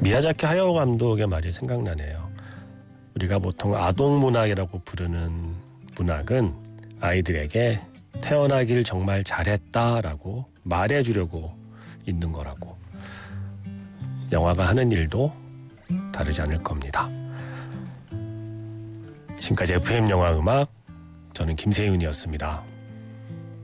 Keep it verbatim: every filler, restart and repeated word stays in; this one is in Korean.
미야자키 하야오 감독의 말이 생각나네요. 우리가 보통 아동문학이라고 부르는 문학은 아이들에게 태어나길 정말 잘했다라고 말해주려고 있는 거라고. 영화가 하는 일도 다르지 않을 겁니다. 지금까지 에프엠 영화음악, 저는 김세윤이었습니다.